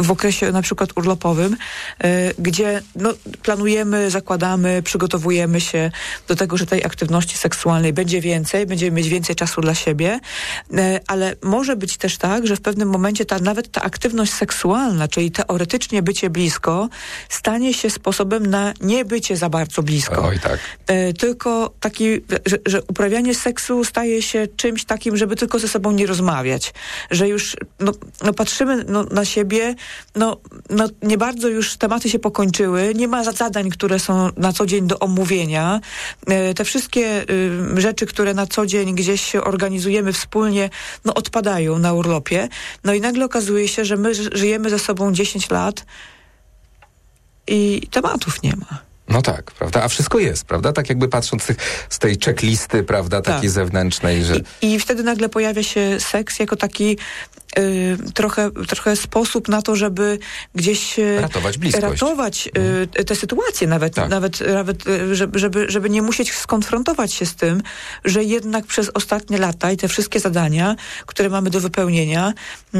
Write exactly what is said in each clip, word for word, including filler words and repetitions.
w okresie na przykład urlopowym, gdzie no, planujemy, zakładamy, przygotowujemy się do tego, że tej aktywności seksualnej będzie więcej, będziemy mieć więcej czasu dla siebie, ale może być też tak, że w pewnym momencie ta, nawet ta aktywność seksualna, czyli teoretycznie bycie blisko, stanie się sposobem na nie bycie za bardzo blisko. Oj, tak. Tylko taki, że, że uprawianie seksu staje się czymś takim, żeby tylko ze sobą nie rozmawiać. Że już no, no patrzymy no, na siebie, no, no nie bardzo już tematy się pokończyły, nie ma zadań, które są na co dzień do omówienia. Te wszystkie y, rzeczy, które na co dzień gdzieś się organizujemy wspólnie, no odpadają na urlopie. No i nagle okazuje się, że my żyjemy ze sobą dziesięć lat i tematów nie ma. No tak, prawda? A wszystko jest, prawda? Tak jakby patrząc z tej checklisty, prawda, takiej tak. zewnętrznej, że... I, I wtedy nagle pojawia się seks jako taki y, trochę, trochę sposób na to, żeby gdzieś... Ratować bliskość. Ratować y, te sytuacje nawet, tak. nawet, nawet żeby, żeby, żeby nie musieć skonfrontować się z tym, że jednak przez ostatnie lata i te wszystkie zadania, które mamy do wypełnienia,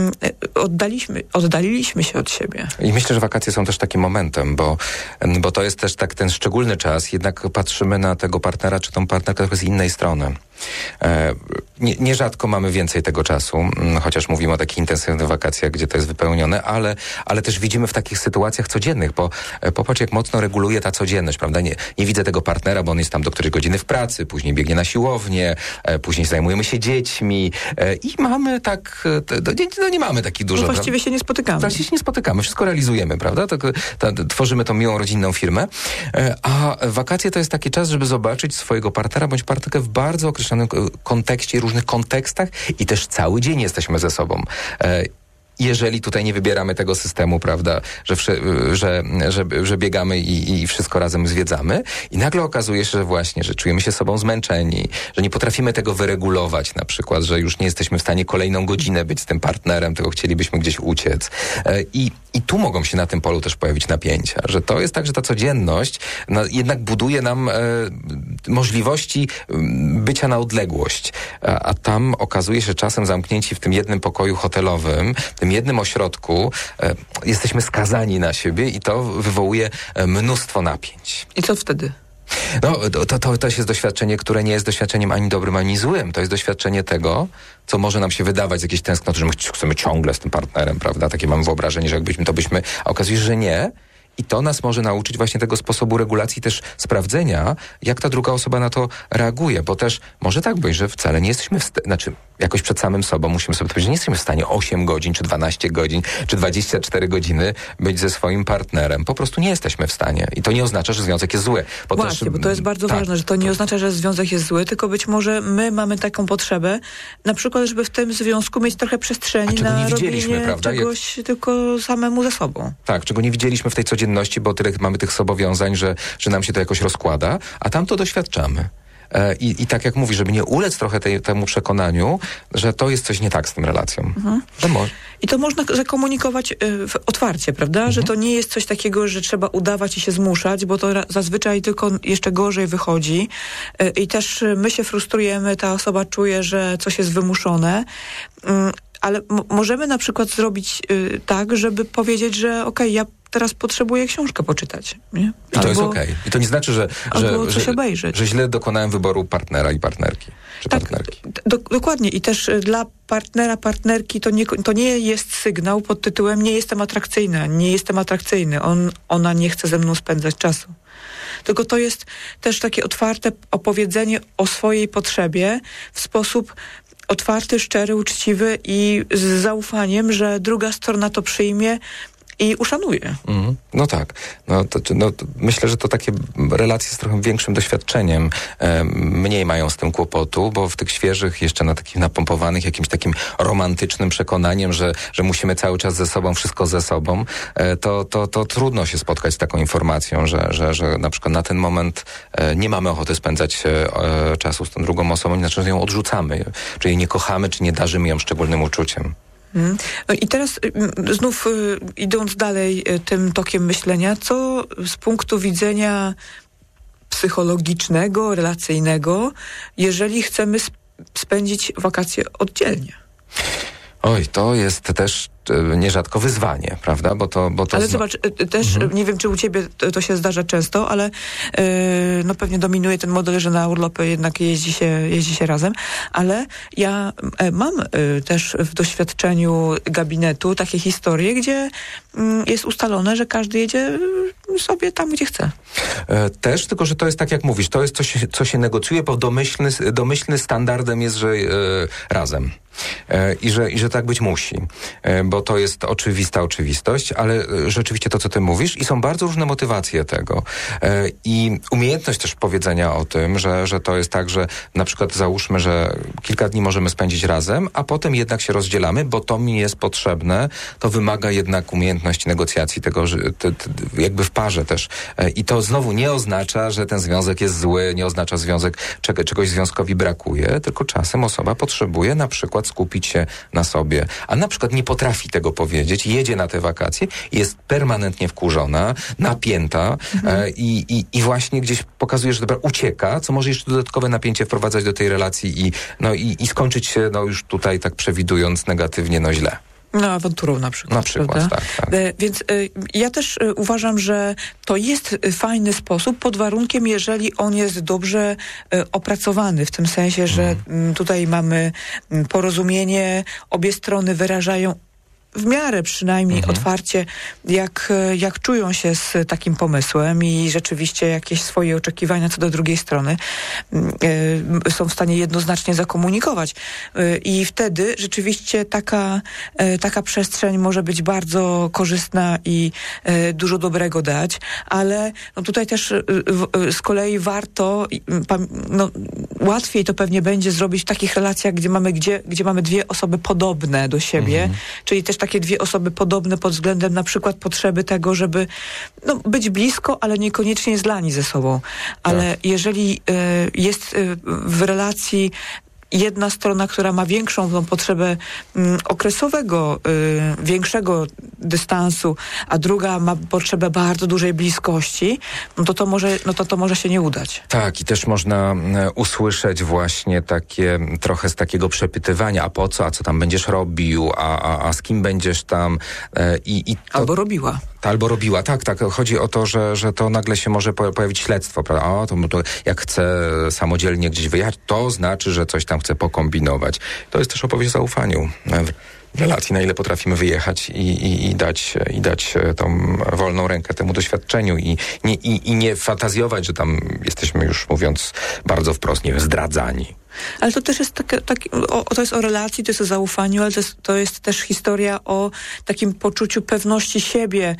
y, oddaliśmy, oddaliliśmy się od siebie. I myślę, że wakacje są też takim momentem, bo, bo to jest też tak ten szczególny czas, jednak patrzymy na tego partnera czy tą partnerkę trochę z innej strony. E, nie, nierzadko mamy więcej tego czasu, chociaż mówimy o takich intensywnych wakacjach, gdzie to jest wypełnione, ale, ale też widzimy w takich sytuacjach codziennych, bo e, popatrz, jak mocno reguluje ta codzienność, prawda? Nie, nie widzę tego partnera, bo on jest tam do którejś godziny w pracy, później biegnie na siłownię, e, później zajmujemy się dziećmi e, i mamy tak, e, to, nie, no nie mamy takich dużo. No właściwie prawda? się nie spotykamy. Właściwie się nie spotykamy, wszystko realizujemy, prawda? Tak, ta, tworzymy tą miłą, rodzinną firmę, e, a wakacje to jest taki czas, żeby zobaczyć swojego partnera bądź partnerkę w bardzo określonym kontekście, różnych kontekstach i też cały dzień jesteśmy ze sobą. E, Jeżeli tutaj nie wybieramy tego systemu, prawda, że, że, że, że biegamy i, i wszystko razem zwiedzamy i nagle okazuje się, że właśnie, że czujemy się sobą zmęczeni, że nie potrafimy tego wyregulować na przykład, że już nie jesteśmy w stanie kolejną godzinę być z tym partnerem, tylko chcielibyśmy gdzieś uciec. I, i tu mogą się na tym polu też pojawić napięcia, że to jest tak, że ta codzienność no, jednak buduje nam e, możliwości bycia na odległość, a, a tam okazuje się czasem zamknięci w tym jednym pokoju hotelowym, tym jednym ośrodku e, jesteśmy skazani na siebie i to wywołuje e, mnóstwo napięć. I co wtedy? No, to, to, to też jest doświadczenie, które nie jest doświadczeniem ani dobrym, ani złym. To jest doświadczenie tego, co może nam się wydawać z jakiejś tęsknoty, że my chcemy ciągle z tym partnerem, prawda? Takie mamy wyobrażenie, że jakbyśmy to byśmy, a okazuje się, że nie. I to nas może nauczyć właśnie tego sposobu regulacji, też sprawdzenia, jak ta druga osoba na to reaguje, bo też może tak być, że wcale nie jesteśmy, w st- znaczy jakoś przed samym sobą musimy sobie powiedzieć, że nie jesteśmy w stanie osiem godzin, czy dwanaście godzin, czy dwadzieścia cztery godziny być ze swoim partnerem. Po prostu nie jesteśmy w stanie. I to nie oznacza, że związek jest zły. Bo Właśnie, też, bo to jest bardzo tak, ważne, że to nie to... oznacza, że związek jest zły, tylko być może my mamy taką potrzebę, na przykład, żeby w tym związku mieć trochę przestrzeni na robienie prawda? czegoś Jak... tylko samemu ze sobą. Tak, czego nie widzieliśmy w tej codzienności, bo tyle mamy tych zobowiązań, że, że nam się to jakoś rozkłada, a tam to doświadczamy. I, I tak jak mówi, żeby nie ulec trochę tej, temu przekonaniu, że to jest coś nie tak z tym relacją. Mhm. To może. I to można zakomunikować y, otwarcie, prawda? Mhm. Że to nie jest coś takiego, że trzeba udawać i się zmuszać, bo to ra- zazwyczaj tylko jeszcze gorzej wychodzi. Y, I też my się frustrujemy, ta osoba czuje, że coś jest wymuszone. Y, ale m- możemy na przykład zrobić y, tak, żeby powiedzieć, że okej, okay, ja teraz potrzebuję książkę poczytać. Nie? I to albo, jest okej. Okay. I to nie znaczy, że, że, że, obejrzeć. że źle dokonałem wyboru partnera i partnerki. Czy tak, partnerki. Do, dokładnie. I też dla partnera, partnerki to nie, to nie jest sygnał pod tytułem nie jestem atrakcyjna, nie jestem atrakcyjny. On, ona nie chce ze mną spędzać czasu. Tylko to jest też takie otwarte opowiedzenie o swojej potrzebie w sposób otwarty, szczery, uczciwy i z zaufaniem, że druga strona to przyjmie i uszanuje. Mm, no tak. No, to, no, to myślę, że to takie relacje z trochę większym doświadczeniem e, mniej mają z tym kłopotu, bo w tych świeżych, jeszcze na takich napompowanych jakimś takim romantycznym przekonaniem, że, że musimy cały czas ze sobą, wszystko ze sobą, e, to, to, to trudno się spotkać z taką informacją, że, że, że na przykład na ten moment e, nie mamy ochoty spędzać e, czasu z tą drugą osobą, znaczy, że ją odrzucamy, czy jej nie kochamy, czy nie darzymy ją szczególnym uczuciem. Hmm. No i teraz y, znów y, idąc dalej y, tym tokiem myślenia, co z punktu widzenia psychologicznego, relacyjnego, jeżeli chcemy sp- spędzić wakacje oddzielnie? Oj, to jest też nierzadko wyzwanie, prawda? Bo to, bo to ale zno... zobacz, też mhm. nie wiem, czy u ciebie to, to się zdarza często, ale yy, no pewnie dominuje ten model, że na urlopy jednak jeździ się, jeździ się razem, ale ja e, mam e, też w doświadczeniu gabinetu takie historie, gdzie mm, jest ustalone, że każdy jedzie sobie tam, gdzie chce. E, też, tylko że to jest tak, jak mówisz, to jest coś, co się negocjuje, bo domyślny, domyślny standardem jest, że e, razem. E, I że, I że tak być musi, e, bo to jest oczywista oczywistość, ale e, rzeczywiście to, co ty mówisz, i są bardzo różne motywacje tego. E, I umiejętność też powiedzenia o tym, że, że to jest tak, że na przykład załóżmy, że kilka dni możemy spędzić razem, a potem jednak się rozdzielamy, bo to mi jest potrzebne, to wymaga jednak umiejętności negocjacji tego, że te, te, jakby w parze też. E, I to znowu nie oznacza, że ten związek jest zły, nie oznacza związek, czego, czegoś związkowi brakuje, tylko czasem osoba potrzebuje na przykład skupić się na sobie, a na przykład nie potrafi tego powiedzieć, jedzie na te wakacje, jest permanentnie wkurzona, napięta mhm. e, i, i, i właśnie gdzieś pokazuje, że dobra, ucieka, co może jeszcze dodatkowe napięcie wprowadzać do tej relacji i, no, i, i skończyć się, no już tutaj tak przewidując negatywnie, no źle. No, awanturą na przykład. Na przykład, tak, tak. E, więc e, ja też e, uważam, że to jest fajny sposób pod warunkiem, jeżeli on jest dobrze e, opracowany, w tym sensie, że mm. m, tutaj mamy m, porozumienie, obie strony wyrażają w miarę przynajmniej mhm. otwarcie, jak, jak czują się z takim pomysłem i rzeczywiście jakieś swoje oczekiwania co do drugiej strony y, są w stanie jednoznacznie zakomunikować. Y, I wtedy rzeczywiście taka, y, taka przestrzeń może być bardzo korzystna i y, dużo dobrego dać, ale no tutaj też y, y, z kolei warto, y, no, łatwiej to pewnie będzie zrobić w takich relacjach, gdzie mamy, gdzie, gdzie mamy dwie osoby podobne do siebie, mhm. czyli też takie dwie osoby podobne pod względem na przykład potrzeby tego, żeby no, być blisko, ale niekoniecznie zlani ze sobą. Ale tak. jeżeli y, jest y, w relacji jedna strona, która ma większą tą potrzebę mm, okresowego, y, większego dystansu, a druga ma potrzebę bardzo dużej bliskości, no to to może, no to, to może się nie udać. Tak, i też można e, usłyszeć właśnie takie, trochę z takiego przepytywania, a po co, a co tam będziesz robił, a, a, a z kim będziesz tam. E, i, i to, albo robiła. To, albo robiła, tak, tak. Chodzi o to, że, że to nagle się może pojawić śledztwo, prawda? O, to, to jak chce samodzielnie gdzieś wyjechać, to znaczy, że coś tam chce pokombinować. To jest też opowieść o zaufaniu w relacji, na ile potrafimy wyjechać i, i, i, dać, i dać tą wolną rękę temu doświadczeniu i nie, i, i nie fantazjować, że tam jesteśmy już, mówiąc bardzo wprost, nie wiem, zdradzani. Ale to też jest takie, taki, o, to jest o relacji, to jest o zaufaniu, ale to jest, to jest też historia o takim poczuciu pewności siebie,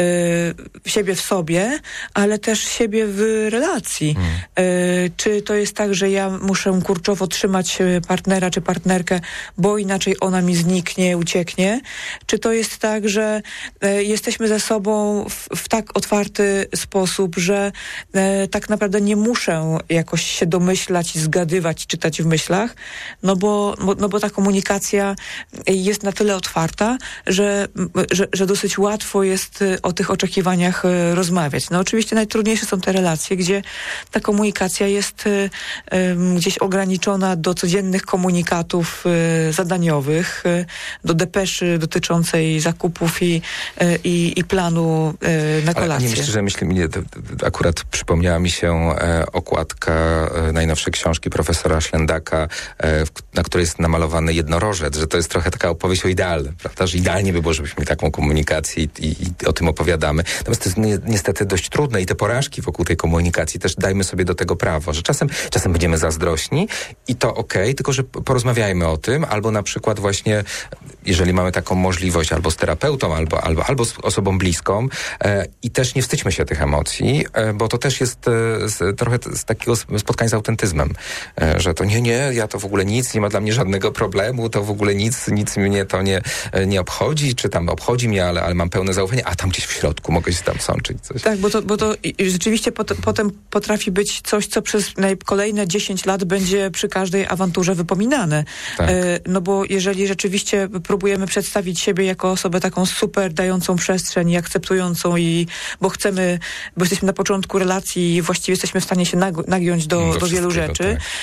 y, siebie w sobie, ale też siebie w relacji. Hmm. Y, czy to jest tak, że ja muszę kurczowo trzymać partnera czy partnerkę, bo inaczej ona mi zniknie, ucieknie? Czy to jest tak, że y, jesteśmy ze sobą w, w tak otwarty sposób, że y, tak naprawdę nie muszę jakoś się domyślać i zgadywać, czy czytać w myślach, no bo, no bo ta komunikacja jest na tyle otwarta, że, że, że dosyć łatwo jest o tych oczekiwaniach rozmawiać. No oczywiście najtrudniejsze są te relacje, gdzie ta komunikacja jest um, gdzieś ograniczona do codziennych komunikatów um, zadaniowych, um, do depeszy dotyczącej zakupów i, um, i, i planu um, na kolację. Ale nie myślę, że myśli mnie, to, to akurat przypomniała mi się e, okładka e, najnowszej książki profesora Szlendaka, e, w, na której jest namalowany jednorożec, że to jest trochę taka opowieść o idealnym, prawda? Że idealnie by było, żebyśmy mieli taką komunikację i, i, i o tym opowiadamy. Natomiast to jest ni- niestety dość trudne i te porażki wokół tej komunikacji też dajmy sobie do tego prawo, że czasem, czasem będziemy zazdrośni i to okej, okay, tylko że porozmawiajmy o tym, albo na przykład właśnie, jeżeli mamy taką możliwość, albo z terapeutą, albo, albo, albo z osobą bliską e, i też nie wstydźmy się tych emocji, e, bo to też jest e, z, trochę z takiego spotkania z autentyzmem, e, że to nie, nie, ja to w ogóle nic, nie ma dla mnie żadnego problemu, to w ogóle nic, nic mnie to nie, nie obchodzi, czy tam obchodzi mnie, ale, ale mam pełne zaufanie, a tam gdzieś w środku mogę się tam sączyć coś. Tak, bo to, bo to rzeczywiście pot, potem potrafi być coś, co przez kolejne dziesięć lat będzie przy każdej awanturze wypominane. Tak. E, no bo jeżeli rzeczywiście próbujemy przedstawić siebie jako osobę taką super, dającą przestrzeń i akceptującą i bo chcemy, bo jesteśmy na początku relacji i właściwie jesteśmy w stanie się nag- nagiąć do, do, do wielu rzeczy, tak. e,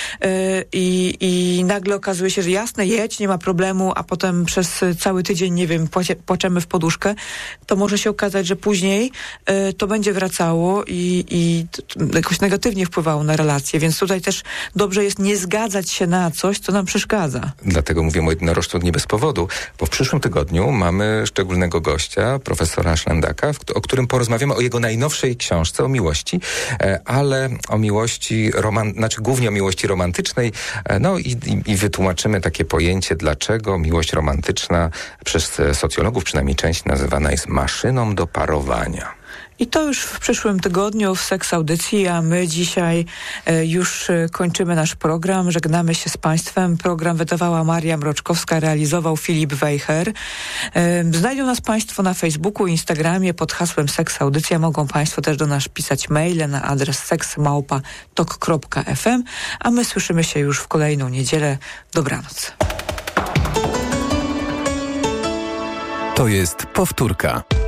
i, i nagle okazuje się, że jasne, jedź, nie ma problemu, a potem przez cały tydzień, nie wiem, płacie, płaczemy w poduszkę, to może się okazać, że później y, to będzie wracało i, i to jakoś negatywnie wpływało na relacje, więc tutaj też dobrze jest nie zgadzać się na coś, co nam przeszkadza. Dlatego mówię o jednorożcu nie bez powodu, bo w przyszłym tygodniu mamy szczególnego gościa, profesora Szlandaka, o którym porozmawiamy o jego najnowszej książce, o miłości, ale o miłości, roman, znaczy głównie o miłości romantycznej, no i, i, i wytłumaczymy takie pojęcie, dlaczego miłość romantyczna przez socjologów, przynajmniej część, nazywana jest maszyną do parowania. I to już w przyszłym tygodniu w Seks Audycji, a my dzisiaj e, już e, kończymy nasz program. Żegnamy się z Państwem. Program wydawała Maria Mroczkowska, realizował Filip Wejher. E, znajdą nas Państwo na Facebooku, Instagramie pod hasłem Seks Audycja. Mogą Państwo też do nas pisać maile na adres seks małpa tok kropka f m, a my słyszymy się już w kolejną niedzielę. Dobranoc. To jest powtórka.